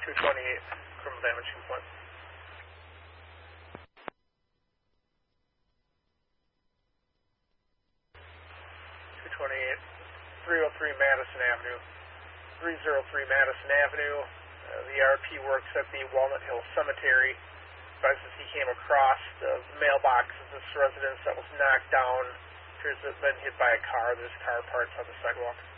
228, criminal damage complaint. 228, 303 Madison Avenue. 303 Madison Avenue. The RP works at the Walnut Hill Cemetery. Advises he came across the mailbox of this residence that was knocked down. Appears to have been hit by a car. There's car parts on the sidewalk.